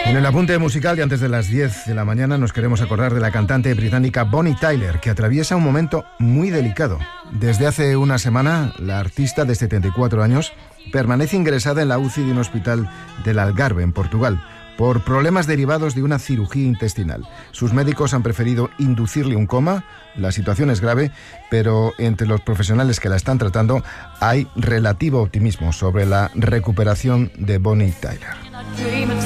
En el apunte musical y antes de las 10 de la mañana nos queremos acordar de la cantante británica Bonnie Tyler, que atraviesa un momento muy delicado. Desde hace una semana, la artista de 74 años permanece ingresada en la UCI de un hospital del Algarve, en Portugal, por problemas derivados de una cirugía intestinal. Sus médicos han preferido inducirle un coma. La situación es grave, pero entre los profesionales que la están tratando hay relativo optimismo sobre la recuperación de Bonnie Tyler.